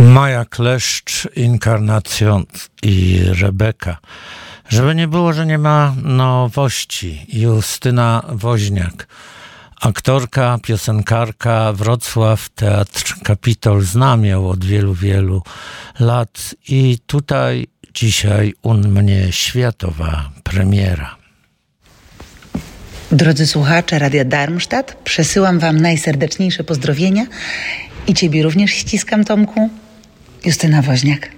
Maja Kleszcz, Inkarnacjon i Rebeka. Żeby nie było, że nie ma nowości. Justyna Woźniak, aktorka, piosenkarka, Wrocław, Teatr Kapitol. Znam ją od wielu, wielu lat i tutaj dzisiaj u mnie światowa premiera. Drodzy słuchacze Radia Darmstadt, przesyłam wam najserdeczniejsze pozdrowienia i ciebie również ściskam, Tomku. Justyna Woźniak.